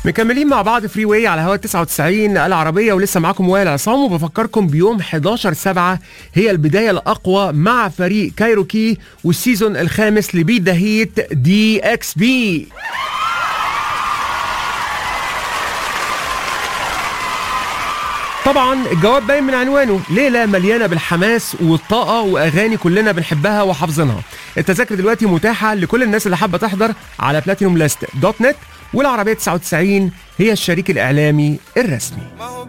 مكملين مع بعض فري واي على هوا 99 العربية، ولسه معاكم وائل عصام، وبفكركم بيوم 11/7 هي البداية الأقوى مع فريق كايروكي والسيزون الخامس لبيت ذا هيت دي اكس بي. طبعا الجواب باين من عنوانه، ليلة مليانة بالحماس والطاقة وأغاني كلنا بنحبها وحافظينها. التذاكر دلوقتي متاحة لكل الناس اللي حابة تحضر على platinumlist.net، والعربية 99 هي الشريك الإعلامي الرسمي.